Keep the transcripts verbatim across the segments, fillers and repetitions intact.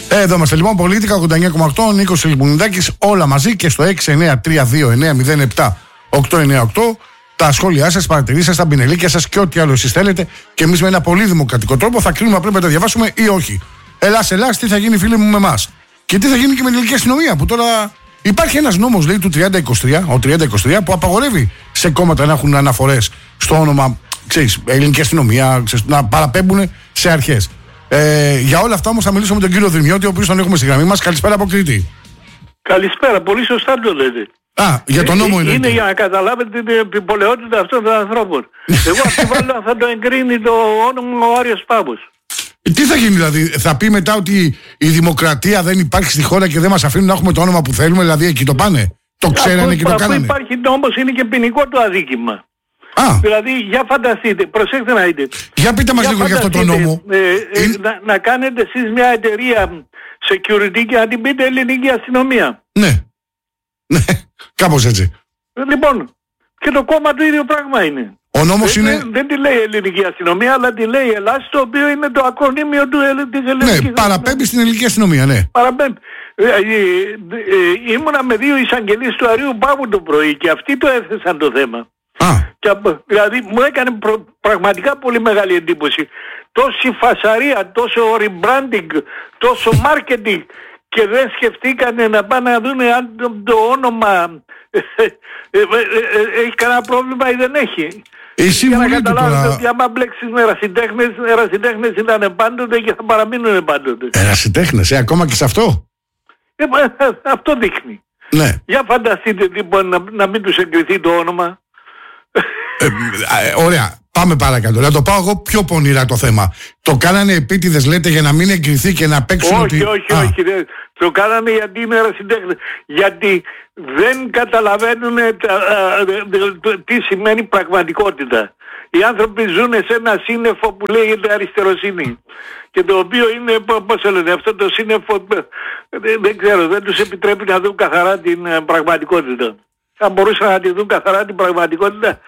Ε, εδώ είμαστε λοιπόν, Πολίτικα ογδόντα εννιά κόμμα οκτώ, Νίκος Λιμπουνιδάκης, όλα μαζί και στο έξι εννιά τρία δύο εννιά μηδέν επτά οκτώ εννιά οκτώ. Τα σχόλιά σας, παρατηρήσεις σας, τα πινελίκια σας και ό,τι άλλο εσείς θέλετε. Και εμείς με ένα πολύ δημοκρατικό τρόπο θα κρίνουμε αν πρέπει να τα διαβάσουμε ή όχι. Ελλάς, Ελλάς, τι θα γίνει, φίλοι μου, με εμάς. Και τι θα γίνει και με την ελληνική αστυνομία που τώρα. Υπάρχει ένας νόμος, λέει, του τριάντα είκοσι τρία, ο τριάντα είκοσι τρία, που απαγορεύει σε κόμματα να έχουν αναφορές στο όνομα, ξέρεις, ελληνική αστυνομία, ξέρεις, να παραπέμπουν σε αρχές. Ε, για όλα αυτά όμως θα μιλήσω με τον κύριο Δρυμιώτη, ο οποίος τον έχουμε στη γραμμή μας. Καλησπέρα από Κρήτη. Καλησπέρα, πολύ σωστά το λέτε. Α, για τον νόμο είναι. Είναι για να καταλάβετε την επιπολαιότητα αυτών των ανθρώπων. Εγώ αμφιβάλλω θα το εγκρίνει το όνομα ο Άριος Πάγος. Τι θα γίνει δηλαδή, θα πει μετά ότι η δημοκρατία δεν υπάρχει στη χώρα και δεν μας αφήνουν να έχουμε το όνομα που θέλουμε, δηλαδή εκεί το πάνε. Το ξέρανε και το κάνανε. Αφού υπάρχει νόμος είναι και ποινικό το αδίκημα. Α. Δηλαδή για φανταστείτε, προσέξτε να δείτε. Για πείτε μας για λίγο για αυτό το νόμο. Ε, ε, είναι... να, να κάνετε εσείς μια εταιρεία security και να την πείτε ελληνική αστυνομία. Ναι, ναι, κάπως έτσι. Λοιπόν, και το κόμμα το ίδιο πράγμα είναι. Ο νόμος δεν, είναι... δεν, δεν τη λέει ελληνική αστυνομία, αλλά τη λέει Ελλάς, το οποίο είναι το ακρονίμιο του, της ελληνικής. Ναι, παραπέμπει στην ελληνική αστυνομία, ναι. Παραπέμπει. Ε, ε, ε, ήμουνα με δύο εισαγγελείς του Αρείου Πάγου το πρωί και αυτοί το έθεσαν το θέμα. Α. Και, δηλαδή μου έκανε προ, πραγματικά πολύ μεγάλη εντύπωση. Τόση φασαρία, τόσο rebranding, τόσο marketing και δεν σκεφτήκανε να πάνε να δουν αν το, το όνομα ε, ε, ε, ε, έχει κανένα πρόβλημα ή δεν έχει. Εσύ για να καταλάβετε τώρα... ότι άμα μπλέξεις με ερασιτέχνες, ερασιτέχνες ήταν πάντοτε και θα παραμείνουν πάντοτε. Ερασιτέχνες, ε, ακόμα και σε αυτό. Ε, αυτό δείχνει. Ναι. Για φανταστείτε λοιπόν να, να μην τους εγκριθεί το όνομα. Ε, ε, ωραία, πάμε παρακάτω. Να το πάω εγώ πιο πονηρά το θέμα. Το κάνανε επίτηδες, λέτε, για να μην εγκριθεί και να παίξουν. Όχι, ότι... όχι, Α. όχι. Δε. Το κάνανε γιατί είναι ερασιτέχνες. Γιατί δεν καταλαβαίνουν τι σημαίνει πραγματικότητα. Οι άνθρωποι ζουν σε ένα σύννεφο που λέγεται αριστεροσύνη. Και το οποίο είναι, πώς το λένε, αυτό το σύννεφο δεν ξέρω, δεν τους επιτρέπει να δουν καθαρά την πραγματικότητα. Αν μπορούσαν να τη δουν καθαρά την πραγματικότητα,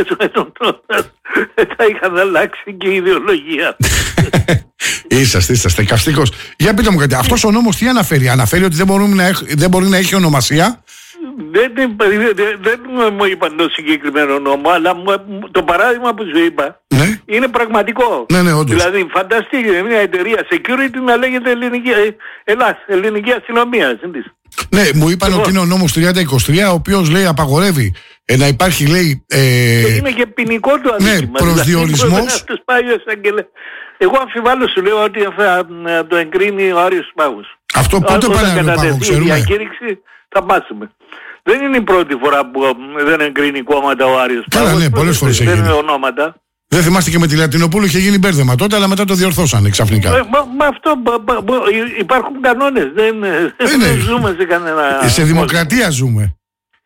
θα είχαν αλλάξει και η ιδεολογία. Είσαστε, είσαστε καυστικός. Για πείτε μου κάτι, αυτός ο νόμος τι αναφέρει? Αναφέρει ότι δεν, μπορούμε να έχ, δεν μπορεί να έχει ονομασία. Δεν, δεν, δεν, δεν μου είπαν το συγκεκριμένο νόμο, αλλά το παράδειγμα που σου είπα, ναι, είναι πραγματικό. Ναι, ναι, όντως. Δηλαδή φανταστείτε μια εταιρεία security να λέγεται ελληνική, Ελλάς, ελληνική αστυνομία. Ναι, μου είπαν λοιπόν ότι είναι ο νόμος τριάντα είκοσι τρία, ο οποίος λέει απαγορεύει ε, να υπάρχει, λέει... Ε, και είναι και ποινικό το αδίκημα. Ναι, προσδιορισμός. Δηλαδή, εγώ αμφιβάλλω, σου λέω, ότι θα το εγκρίνει ο Άριος Πάγος. Αυτό πότε πάνε να το Πάγο, ξέρουμε. Η διακήρυξη θα μάθουμε. Δεν είναι η πρώτη φορά που δεν εγκρίνει κόμματα ο Άριος Πάγος. Καλά, ναι, πολλές φορές έχει γίνει. Ονόματα. Δεν θυμάστε και με τη Λατινοπούλου είχε γίνει μπέρδεμα τότε, αλλά μετά το διορθώσανε ξαφνικά. Ε, μα, μα αυτό μα, μα, μα, υπάρχουν κανόνες. Δεν, δεν ναι. ζούμε σε κανένα... Σε δημοκρατία ζούμε.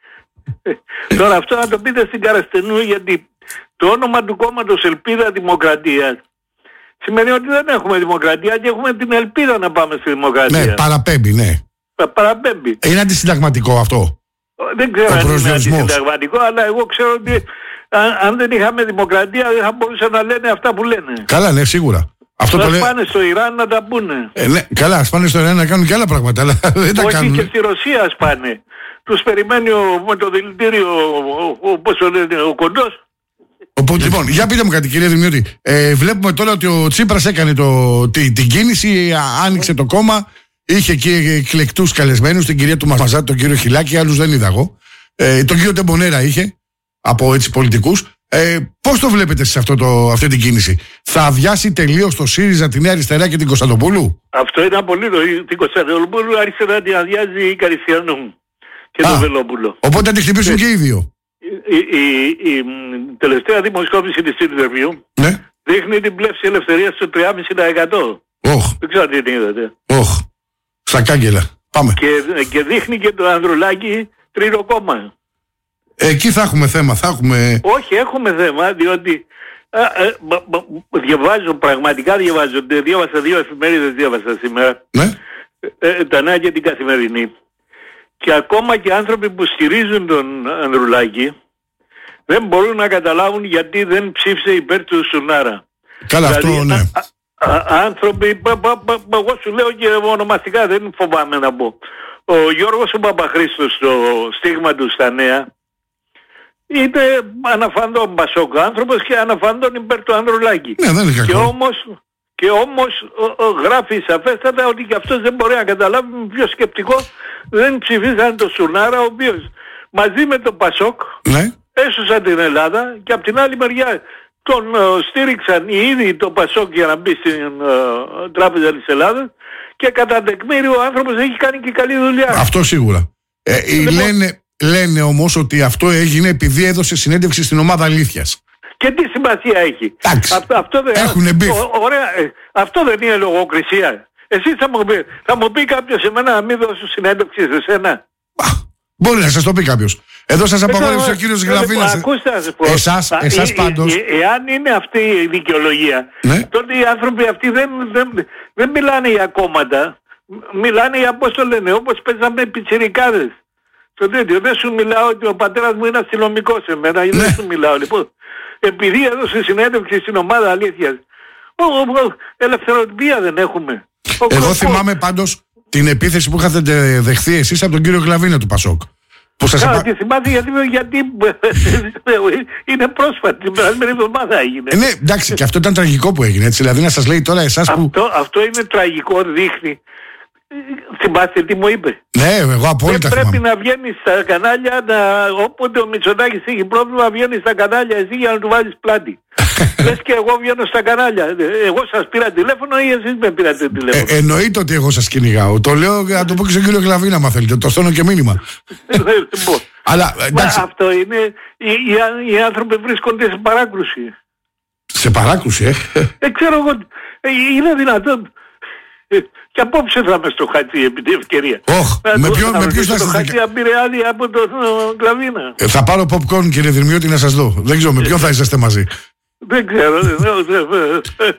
Τώρα αυτό να το πείτε στην Καραστενού, γιατί το όνομα του κόμματος Ελπίδα Δημοκρατία σημαίνει ότι δεν έχουμε δημοκρατία και έχουμε την ελπίδα να πάμε στη δημοκρατία. Ναι, παραπέμπει, ναι. Παραπέμπει. Είναι αντισυνταγματικό αυτό? Δεν ξέρω αν είναι αντισυνταγματικό, αλλά εγώ ξέρω ότι αν, αν δεν είχαμε δημοκρατία δεν θα μπορούσαν να λένε αυτά που λένε. Καλά, ναι, σίγουρα. Αυτό θα το λέ... πάνε στο Ιράν να τα πούνε. Ε, ναι, καλά, ας πάνε στο Ιράν να κάνουν και άλλα πράγματα, αλλά δεν τα όχι, κάνουν. Και στη Ρωσία ας πάνε. Τους περιμένει ο, με το δηλητήριο ο, ο, πώς το λένε, ο κοντός. Οπότε, λοιπόν, για πείτε μου κάτι, κύριε Δημιώτη. Ε, βλέπουμε τώρα ότι ο Τσίπρας έκανε το, την, την κίνηση, άνοιξε το κόμμα, είχε εκεί εκλεκτούς καλεσμένους, την κυρία του Μαζάτη, τον κύριο Χιλάκη, άλλους δεν είδα εγώ. Ε, τον κύριο Τεμπονέρα είχε, από έτσι πολιτικούς. Ε, πώς το βλέπετε σε αυτό το, αυτή την κίνηση? Θα αδειάσει τελείως το ΣΥΡΙΖΑ, τη Νέα Αριστερά και την Κωνσταντοπούλου? Αυτό είναι απολύτω. Την Κωνσταντοπούλου αριστερά την αδειάζει η Καριστιανού και τον Βελόπουλο. Οπότε θα τη χτυπήσουν και οι δύο. Η, η, η, η τελευταία δημοσκόπηση της Interview, ναι, δείχνει την πλεύση ελευθερίας στο τρία κόμμα πέντε τοις εκατό. Oh. Δεν ξέρω τι την είδατε. Oh. Στα κάγκελα. Πάμε. Και, και δείχνει και το Ανδρουλάκη τρίτο κόμμα. Εκεί θα έχουμε θέμα, θα έχουμε... Όχι, έχουμε θέμα, διότι α, α, μπα, μπα, διαβάζω, πραγματικά διαβάζω, διάβασα δύο εφημερίδες, διάβασα σήμερα, ναι, ε, τα Νέα και την Καθημερινή. Και ακόμα και άνθρωποι που στηρίζουν τον Ανδρουλάκη δεν μπορούν να καταλάβουν γιατί δεν ψήφισε υπέρ του Σουνάρα. Καλά, δηλαδή, αυτό, ναι. Α, άνθρωποι, πα, πα, πα, εγώ σου λέω και ονομαστικά, δεν φοβάμαι να πω. Ο Γιώργος ο Παπαχρήστος στο στίγμα του στα Νέα είναι αναφαντών Πασόκ άνθρωπος και αναφαντών υπέρ του Ανδρουλάκη. Ναι, δεν είναι και κακό. όμως, και όμως ο, ο, γράφει σαφέστατα ότι και αυτός δεν μπορεί να καταλάβει, πιο σκεπτικό δεν ψηφίσαν το Σουνάρα, ο οποίος μαζί με το Πασόκ Ναι. έσωσαν την Ελλάδα και από την άλλη μεριά τον uh, στήριξαν οι ίδιοι το Πασόκ για να μπει στην uh, Τράπεζα της Ελλάδας και κατά τεκμήριο ο άνθρωπος έχει κάνει και καλή δουλειά. Αυτό σίγουρα. Ε, ε, Λοιπόν, λένε, λένε όμως ότι αυτό έγινε επειδή έδωσε συνέντευξη στην ομάδα Αλήθειας. και τι σημασία έχει. Εντάξει. Αυτό, αυτό δεν, Έχουνε μπιφ. ο- ωραία, ε, αυτό δεν είναι λογοκρισία. Εσύ θα μου πει, θα μου πει κάποιος εμένα να μην δώσω συνέντευξη σε σένα. Α, μπορεί να σας το πει κάποιος. Εδώ σας απαγόρευσε ο κύριος Γλαβίνας. Ακούστε να σας πω. Εσάς, Α, εσάς ε, πάντως. ε, ε, Εάν είναι αυτή η δικαιολογία, Ναι. τότε οι άνθρωποι αυτοί δεν, δεν, δεν μιλάνε για κόμματα. Μιλάνε για, πώς το λένε, όπως παίζαμε πιτσιρικάδες. Στο τέτοιο, δεν σου μιλάω ότι ο πατέρας μου είναι αστυνομικός εμένα, Ναι. δεν σου μιλάω. Λοιπόν, επειδή έδωσε συνέντευξη στην ομάδα Αλήθειας, ο, ο, ο, ελευθεροτυπία δεν έχουμε. Ο, Εγώ ο- θυμάμαι πάντως την επίθεση που είχατε δεχθεί εσείς από τον κύριο Γλαβίνα του Πασόκ. Που σας Καλά, απα... τη θυμάται γιατί, γιατί είναι πρόσφατη, την περασμένη εβδομάδα έγινε. ε, ναι, εντάξει, και αυτό ήταν τραγικό που έγινε. Έτσι, δηλαδή να σας λέει τώρα εσάς που. Αυτό, αυτό είναι τραγικό, δείχνει. Θυμάστε τι μου είπε. Ναι, εγώ απόλυτα Δεν πρέπει θυμάμαι. να βγαίνει στα κανάλια, να, όποτε ο Μητσοτάκης έχει πρόβλημα, βγαίνει στα κανάλια εσύ για να του βάζεις πλάτη. Λες και εγώ βγαίνω στα κανάλια. Εγώ σας πήρα τηλέφωνο ή εσείς με πήρατε τηλέφωνο. Ε, εννοείται ότι εγώ σας κυνηγάω. Το λέω να το πω και στον κύριο Γλαβίνα, άμα θέλετε. Το στέλνω και μήνυμα. Λοιπόν, Αλλά μα εντάξει, αυτό είναι, οι, οι, οι άνθρωποι βρίσκονται σε παράκρουση. σε παράκρουση, ε. Δεν ξέρω εγώ, ε, είναι δυνατόν. Ε, Και απόψε θα είμαι στο Χατζή επί την ευκαιρία. Όχ, Να με το- ποιον- να με ρωτήσω ποιους θα το είστε Χατζή δεκα- αν πήρε άδεια από τον ε, Γλαβίνα. Ε, θα πάρω popcorn, κύριε Δερμιώτη, να σας δω. Δεν ξέρω με ποιον θα είσαστε μαζί. Δεν ξέρω. δεν- δεν-